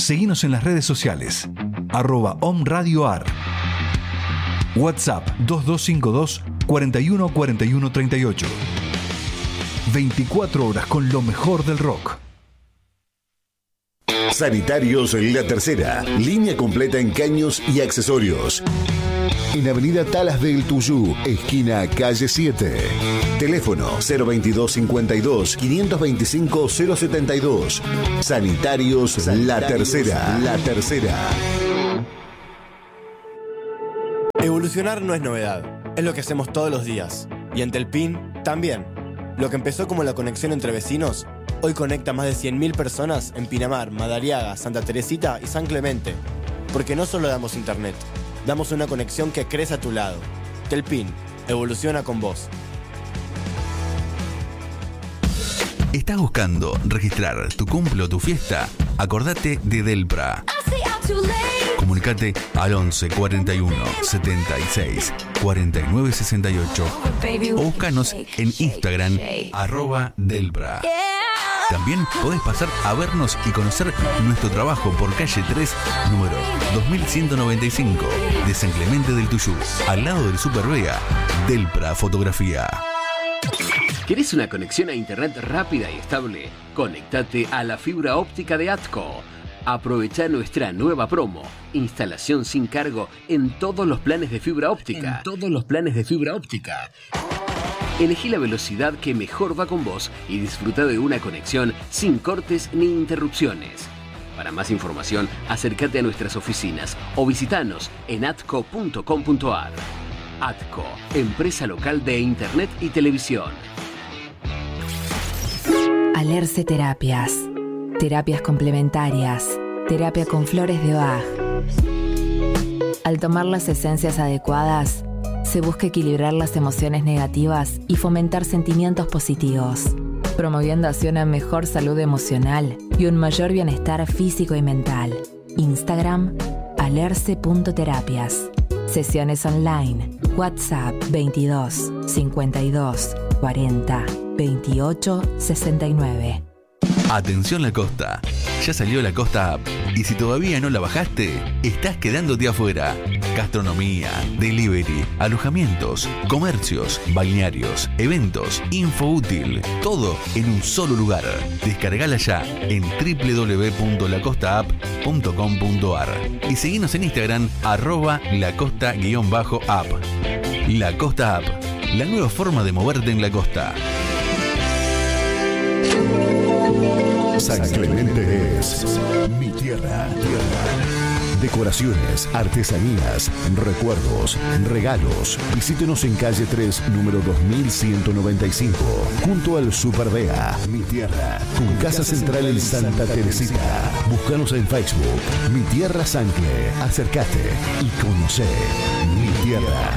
Seguinos en las redes sociales, @omradioar. WhatsApp 2252 41 41 38. 24 horas con lo mejor del rock. Sanitarios La Tercera, línea completa en caños y accesorios. En Avenida Talas del Tuyú, esquina calle 7. Teléfono 022 52 525 072. Sanitarios La Tercera. La Tercera. Evolucionar no es novedad, es lo que hacemos todos los días. Y en Telpin también. Lo que empezó como la conexión entre vecinos, hoy conecta a más de 100.000 personas en Pinamar, Madariaga, Santa Teresita y San Clemente. Porque no solo damos internet, damos una conexión que crece a tu lado. Telpin, evoluciona con vos. ¿Estás buscando registrar tu cumple o tu fiesta? Acordate de Delpra. Comunicate al 11 41 76 49 68 o búscanos en Instagram @Delpra. También podés pasar a vernos y conocer nuestro trabajo por calle 3, número 2195 de San Clemente del Tuyú, al lado del Super Vega. Delpra Fotografía. ¿Querés una conexión a internet rápida y estable? Conéctate a la fibra óptica de ATCO. Aprovecha nuestra nueva promo. Instalación sin cargo en todos los planes de fibra óptica. Elegí la velocidad que mejor va con vos y disfruta de una conexión sin cortes ni interrupciones. Para más información, acércate a nuestras oficinas o visitanos en atco.com.ar. ATCO, empresa local de internet y televisión. Alerce Terapias. Terapias complementarias. Terapia con flores de Bach. Al tomar las esencias adecuadas, se busca equilibrar las emociones negativas y fomentar sentimientos positivos, promoviendo así una mejor salud emocional y un mayor bienestar físico y mental. Instagram, alerce.terapias. Sesiones online. WhatsApp 22 52 40 28 69. Atención La Costa, ya salió La Costa App y si todavía no la bajaste, estás quedándote afuera. Gastronomía, delivery, alojamientos, comercios, balnearios, eventos, info útil, todo en un solo lugar. Descargala ya en www.lacostaapp.com.ar y seguinos en Instagram @lacosta_app. La Costa App, la nueva forma de moverte en la costa. San Clemente es mi tierra. Decoraciones, artesanías, recuerdos, regalos. Visítenos en calle 3, número 2195, junto al Super Vega. Mi tierra, con casa central en Santa Teresita. Búscanos en Facebook, Mi Tierra Sancle. Acércate y conoce mi tierra.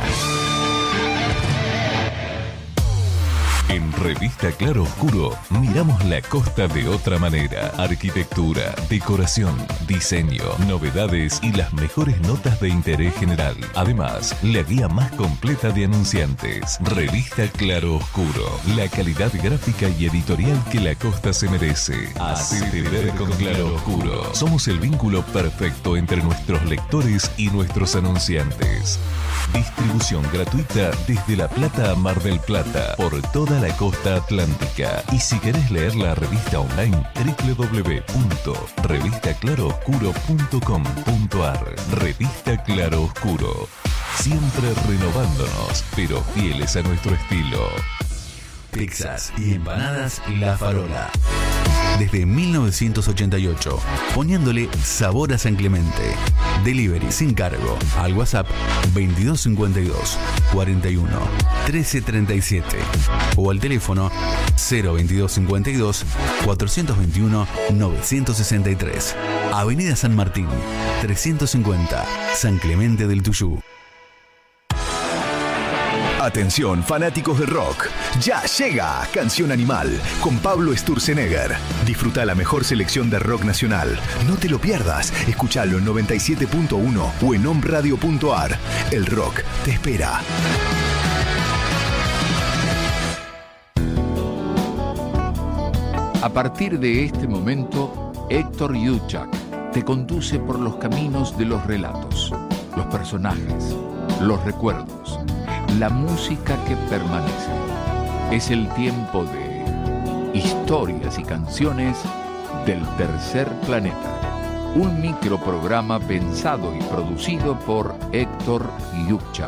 En Revista Claro Oscuro miramos la costa de otra manera. Arquitectura, decoración, diseño, novedades y las mejores notas de interés general. Además, la guía más completa de anunciantes. Revista Claro Oscuro. La calidad gráfica y editorial que la costa se merece. Hacete ver con Claro Oscuro. Somos el vínculo perfecto entre nuestros lectores y nuestros anunciantes. Distribución gratuita desde La Plata a Mar del Plata por toda la costa atlántica. Y si querés leer la revista online, www.revistaclarooscuro.com.ar. Revista Claro Oscuro. Siempre renovándonos, pero fieles a nuestro estilo. Pizzas y empanadas La Farola. Desde 1988, poniéndole sabor a San Clemente. Delivery sin cargo al WhatsApp 2252 41 1337 o al teléfono 02252 421 963. Avenida San Martín 350, San Clemente del Tuyú. Atención, fanáticos del rock. Ya llega Canción Animal con Pablo Sturzenegger. Disfruta la mejor selección de rock nacional. No te lo pierdas. Escuchalo en 97.1 o en omradio.ar. El rock te espera. A partir de este momento, Héctor Yuchak te conduce por los caminos de los relatos, los personajes, los recuerdos, la música que permanece. Es el tiempo de historias y canciones del tercer planeta. Un microprograma pensado y producido por Héctor Lubchak.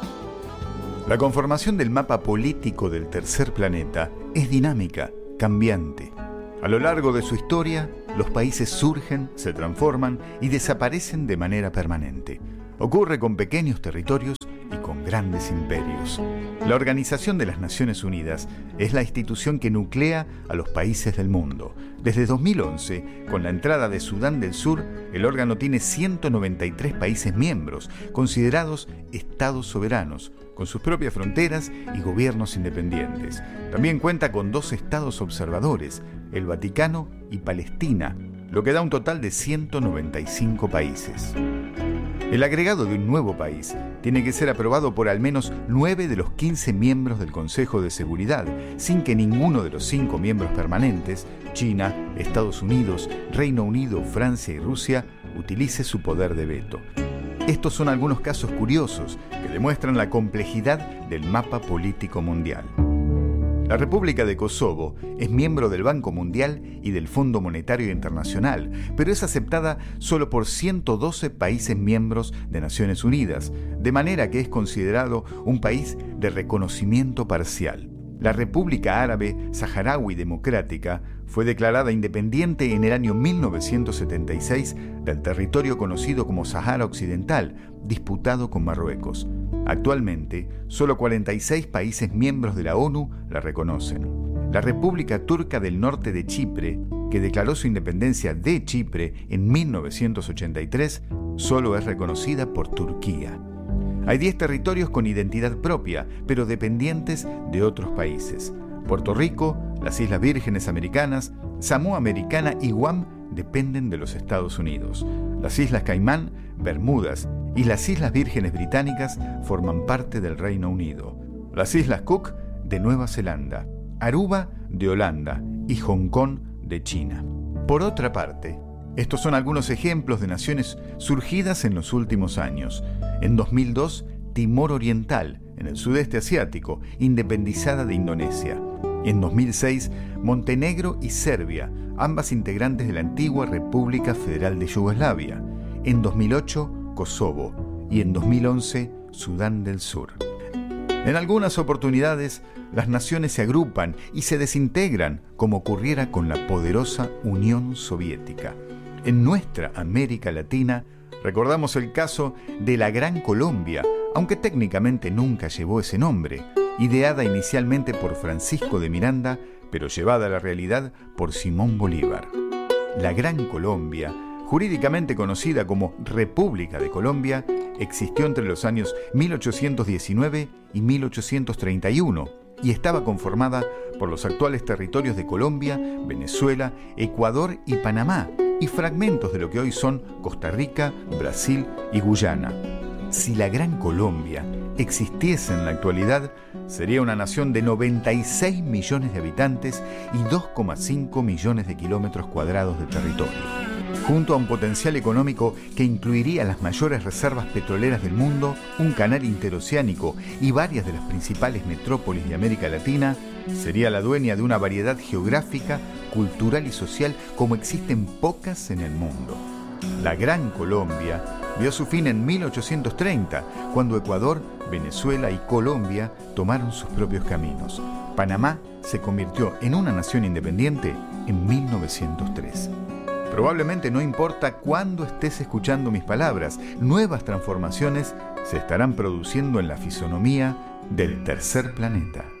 La conformación del mapa político del tercer planeta es dinámica, cambiante. A lo largo de su historia, los países surgen, se transforman y desaparecen de manera permanente. Ocurre con pequeños territorios y con grandes imperios. La Organización de las Naciones Unidas es la institución que nuclea a los países del mundo. Desde 2011, con la entrada de Sudán del Sur, el órgano tiene 193 países miembros, considerados estados soberanos, con sus propias fronteras y gobiernos independientes. También cuenta con 2 estados observadores, el Vaticano y Palestina, lo que da un total de 195 países. El agregado de un nuevo país tiene que ser aprobado por al menos 9 de los 15 miembros del Consejo de Seguridad, sin que ninguno de los 5 miembros permanentes, China, Estados Unidos, Reino Unido, Francia y Rusia, utilice su poder de veto. Estos son algunos casos curiosos que demuestran la complejidad del mapa político mundial. La República de Kosovo es miembro del Banco Mundial y del Fondo Monetario Internacional, pero es aceptada solo por 112 países miembros de Naciones Unidas, de manera que es considerado un país de reconocimiento parcial. La República Árabe Saharaui Democrática fue declarada independiente en el año 1976 del territorio conocido como Sahara Occidental, disputado con Marruecos. Actualmente, solo 46 países miembros de la ONU la reconocen. La República Turca del Norte de Chipre, que declaró su independencia de Chipre en 1983, solo es reconocida por Turquía. Hay 10 territorios con identidad propia, pero dependientes de otros países. Puerto Rico, las Islas Vírgenes Americanas, Samoa Americana y Guam dependen de los Estados Unidos. Las Islas Caimán, Bermudas y las Islas Vírgenes Británicas forman parte del Reino Unido. Las Islas Cook de Nueva Zelanda, Aruba de Holanda y Hong Kong de China. Por otra parte, estos son algunos ejemplos de naciones surgidas en los últimos años. En 2002, Timor Oriental, en el sudeste asiático, independizada de Indonesia. En 2006, Montenegro y Serbia, ambas integrantes de la antigua República Federal de Yugoslavia. En 2008, Kosovo. Y en 2011, Sudán del Sur. En algunas oportunidades, las naciones se agrupan y se desintegran, como ocurriera con la poderosa Unión Soviética. En nuestra América Latina, recordamos el caso de la Gran Colombia, aunque técnicamente nunca llevó ese nombre, ideada inicialmente por Francisco de Miranda, pero llevada a la realidad por Simón Bolívar. La Gran Colombia, jurídicamente conocida como República de Colombia, existió entre los años 1819 y 1831 y estaba conformada por los actuales territorios de Colombia, Venezuela, Ecuador y Panamá, y fragmentos de lo que hoy son Costa Rica, Brasil y Guyana. Si la Gran Colombia existiese en la actualidad, sería una nación de 96 millones de habitantes y 2,5 millones de kilómetros cuadrados de territorio, junto a un potencial económico que incluiría las mayores reservas petroleras del mundo, un canal interoceánico y varias de las principales metrópolis de América Latina. Sería la dueña de una variedad geográfica, cultural y social como existen pocas en el mundo. La Gran Colombia vio su fin en 1830, cuando Ecuador, Venezuela y Colombia tomaron sus propios caminos. Panamá se convirtió en una nación independiente en 1903. Probablemente no importa cuándo estés escuchando mis palabras, nuevas transformaciones se estarán produciendo en la fisonomía del tercer planeta.